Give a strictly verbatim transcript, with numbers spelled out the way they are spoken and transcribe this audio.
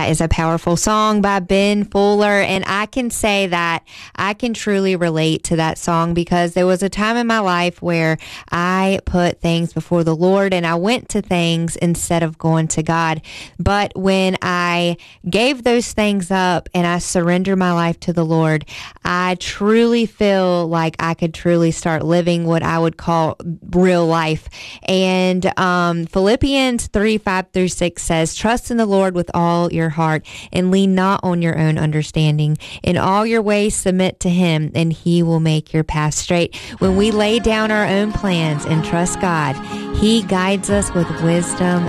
That is a powerful song by Ben Fuller, and I can say that I can truly relate to that song because there was a time in my life where I put things before the Lord and I went to things instead of going to God. But when I gave those things up and I surrendered my life to the Lord, I truly feel like I could truly start living what I would call real life. And um, Philippians three, five through six says, trust in the Lord with all your heart and lean not on your own understanding. In all your ways submit to him and he will make your path straight. When we lay down our own plans and trust God, he guides us with wisdom